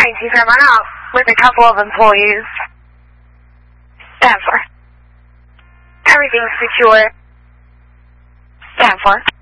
T firm. I'm out with a couple of employees. Stand for. Everything's secure. Stand for.